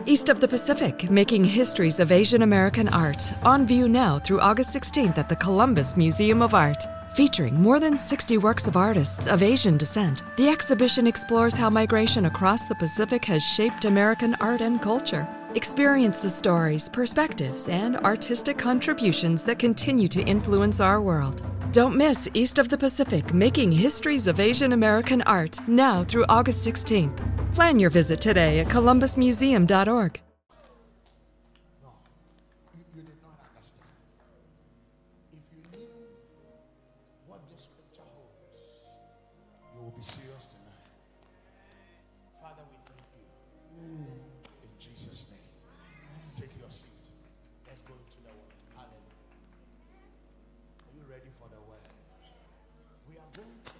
East of the Pacific, Making Histories of Asian American Art, on view now through August 16th at the Columbus Museum of Art. Featuring more than 60 works of artists of Asian descent, the exhibition explores how migration across the Pacific has shaped American art and culture. Experience the stories, perspectives, and artistic contributions that continue to influence our world. Don't miss East of the Pacific, Making Histories of Asian American Art, now through August 16th. Plan your visit today at columbusmuseum.org. No, you did not understand. If you knew what the scripture holds, you will be serious tonight. Father, we thank you. In Jesus' name. Take your seat. Let's go into the word. Hallelujah. Are you ready for the word? We are going to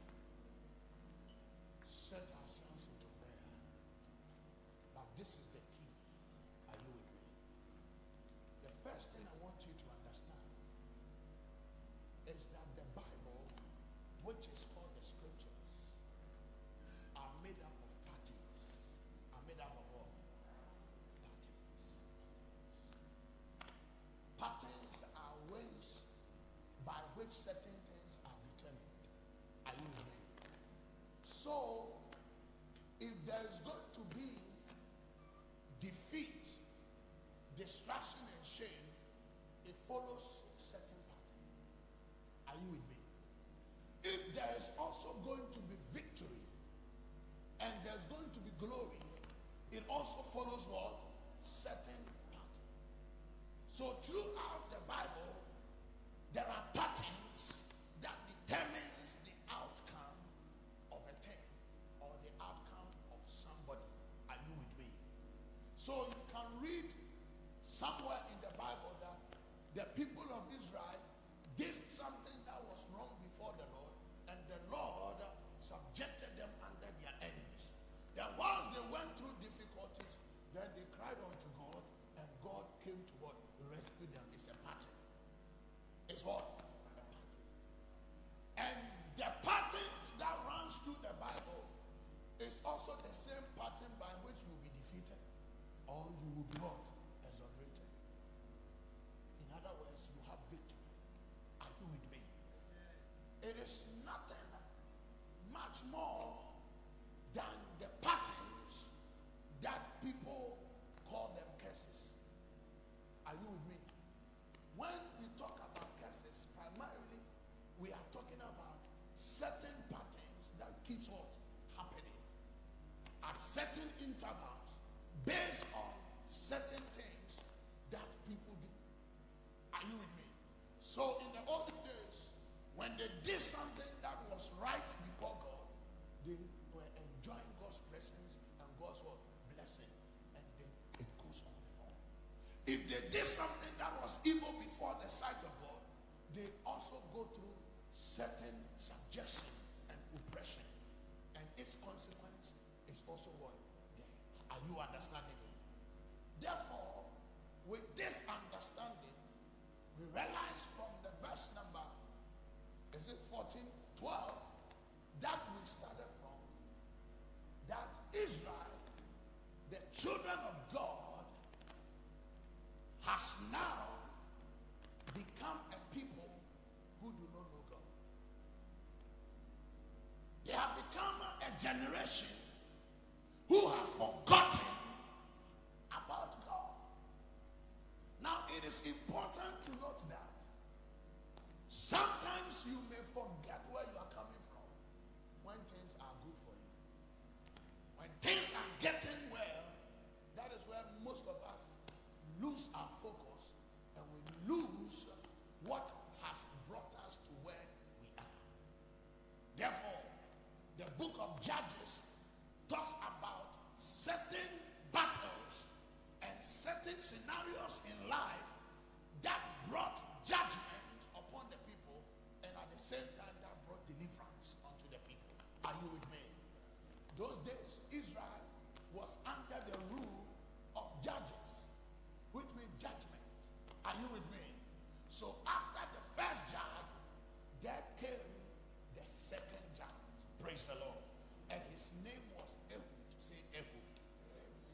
set ourselves into prayer. But this is the key. Are you with me? The first thing I want you to understand is that the Bible, which is called the scriptures, are made up of patterns. Are made up of what? Patterns. Patterns are ways by which certain things are determined. Are you with me? So, if there is going to be defeat, distraction, and shame, it follows certain pattern. Are you with me? If there is also going to be victory and there's going to be glory, it also follows what? Certain pattern. So throughout the Bible, there are patterns that determines the outcome of a thing or the outcome of somebody. Are you with me? So you can read somewhere in the Bible that the people of Israel did something that was wrong before the Lord, and the Lord subjected them under their enemies. Then once they went through difficulties, then they cried unto God, and God came to what? Rescue them. It's a pattern. It's what? A pattern. And the pattern that runs through the Bible is also the same pattern by which you will be defeated or you will be what? Exonerated. In other words, you have victory. Are you with me? It is nothing much more than the patterns that people call them curses. Are you with me? When we talk about curses, primarily we are talking about certain patterns that keeps what? Happening at certain intervals based on certain things that people do. Are you with me? So in the olden days, when they did something that was right before God, they were enjoying God's presence and God's what? Blessing. And then it goes on and on. If they did something that was evil before the sight of God, they also go through certain subjection and oppression. And its consequence is also what? There. Are you understanding me? Therefore, with this understanding, we realize from the verse number, is it 14, 12, that we started from, that Israel, the children of God, has now become a people who do not know God. They have become a generation who have forgotten about God. Now, it is important to note that sometimes you may forget